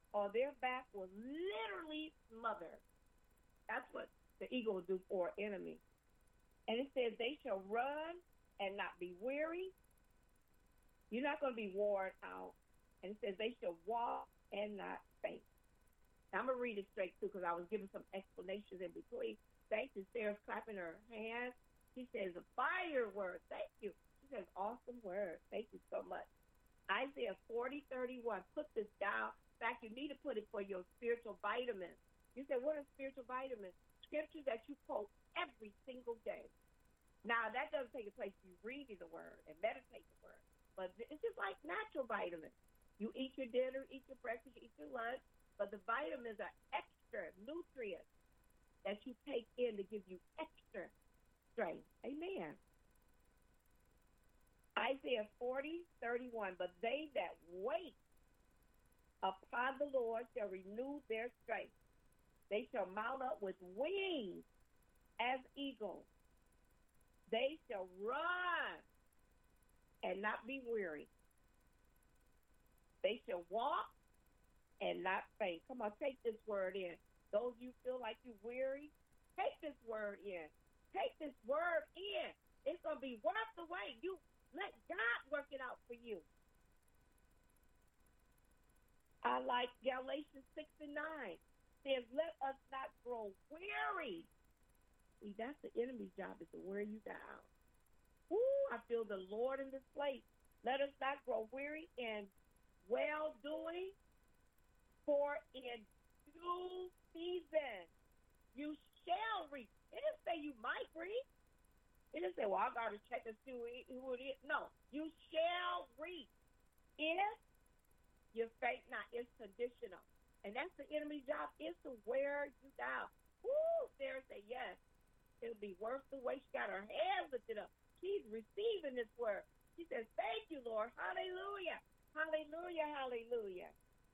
or their back will literally smother. That's what the eagle will do for an enemy. And it says they shall run and not be weary. You're not going to be worn out. And it says they shall walk and not faint. Now, I'm going to read it straight, too, because I was giving some explanations in between. Thank you. Sarah's clapping her hands. She says, a fire word. Thank you. She says, awesome word. Thank you so much. Isaiah 40:31. Put this down. In fact, you need to put it for your spiritual vitamins. You said, what are spiritual vitamins? Scriptures that you quote every single day. Now, that doesn't take place you reading the word and meditate the word. But it's just like natural vitamins. You eat your dinner, eat your breakfast, eat your lunch. But the vitamins are extra nutrients that you take in to give you extra strength. Amen. Isaiah 40:31. But they that wait upon the Lord shall renew their strength. They shall mount up with wings as eagles. They shall run and not be weary. They shall walk and not faint. Come on, take this word in. Those of you feel like you're weary, take this word in. Take this word in. It's going to be worth the wait. You let God work it out for you. I like Galatians 6:9. Says, let us not grow weary. See, that's the enemy's job, is to wear you down. Ooh, I feel the Lord in this place. Let us not grow weary in well-doing, for in due season you shall reap. It didn't say you might reap. It didn't say, well, I got to check and see who it is. No, you shall reap. If you faint not, it's conditional. And that's the enemy's job, is to wear you down. Woo, Sarah said, yes, it'll be worth the wait. She got her hands lifted up. She's receiving this word. She says, thank you, Lord. Hallelujah. Hallelujah, hallelujah.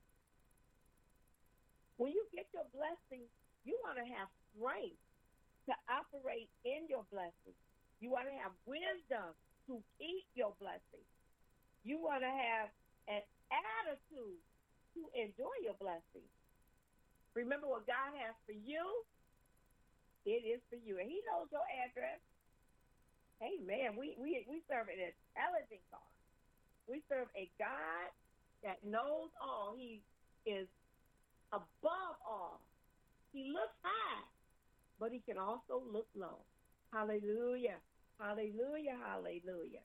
When you get your blessings, you want to have strength to operate in your blessings. You want to have wisdom to keep your blessings. You want to have an attitude to enjoy your blessings. Remember what God has for you, it is for you. And he knows your address. Amen. We serve an intelligent God. We serve a God that knows all. He is above all. He looks high, but he can also look low. Hallelujah. Hallelujah. Hallelujah.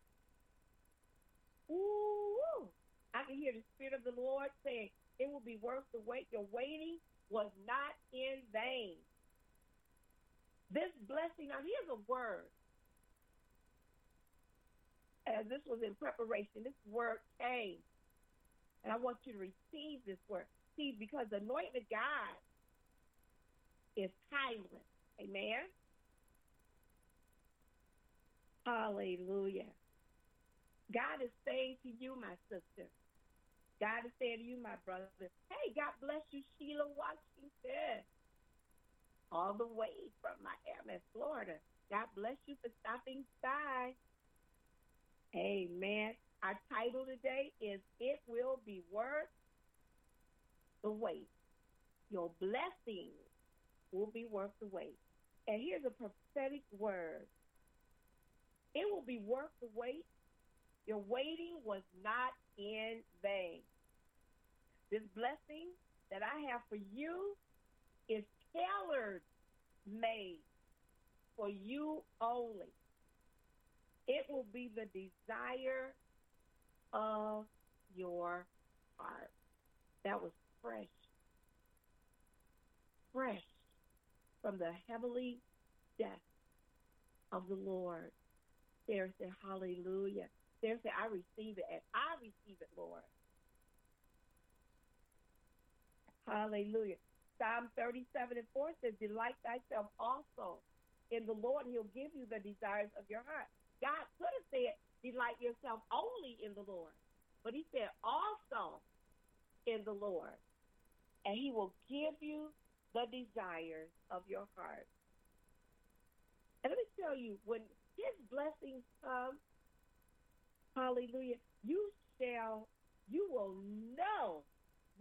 Ooh. I can hear the Spirit of the Lord saying, it will be worth the wait. Your waiting was not in vain. This blessing, now here's a word. As this was in preparation, this word came. And I want you to receive this word. See, because the anointing of God is timeless. Amen? Hallelujah. God is saying to you, my sister. God is saying to you, my brother. Hey, God bless you, Sheila Washington. All the way from Miami, Florida. God bless you for stopping by. Amen. Our title today is It Will Be Worth the Wait. Your blessings will be worth the wait. And here's a prophetic word. It will be worth the wait. Your waiting was not in vain. This blessing that I have for you is tailored made for you only. It will be the desire of your heart. That was fresh from the heavenly depths of the Lord. Sarah said, hallelujah. Sarah said, I receive it, and I receive it, Lord. Hallelujah. Psalm 37:4 says, delight thyself also in the Lord, and he'll give you the desires of your heart. God could have said, delight yourself only in the Lord. But he said, also in the Lord. And he will give you the desires of your heart. And let me tell you, when his blessings come, hallelujah, you will know